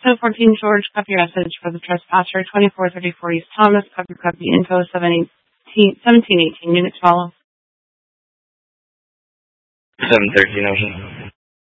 1014 George, copy your message for the trespasser, 2434 East Thomas, copy info, 1718, unit follow. 713 Ocean.